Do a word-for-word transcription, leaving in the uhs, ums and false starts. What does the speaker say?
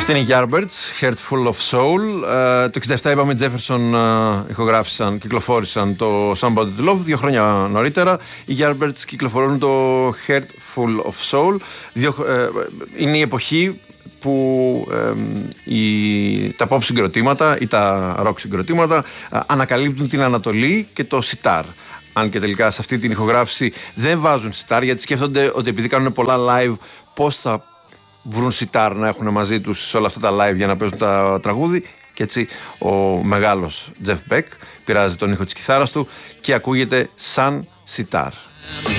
Αυτή είναι η Yardbirds, Heart Full of Soul. Uh, το εξήντα επτά είπαμε Jefferson uh, ηχογράφησαν, κυκλοφόρησαν το Somebody to Love. Δύο χρόνια νωρίτερα οι Yardbirds κυκλοφορούν το Heart Full of Soul. Δύο, uh, είναι η εποχή που ε, οι, τα pop συγκροτήματα ή τα rock συγκροτήματα uh, ανακαλύπτουν την Ανατολή και το σιτάρ. Αν και τελικά σε αυτή την ηχογράφηση δεν βάζουν σιτάρ, γιατί σκέφτονται ότι επειδή κάνουν πολλά live, πώς θα βρουν σιτάρ να έχουν μαζί τους σε όλα αυτά τα live για να παίζουν τα τραγούδι. Και έτσι ο μεγάλος Jeff Beck πειράζει τον ήχο της κιθάρας του και ακούγεται σαν σιτάρ.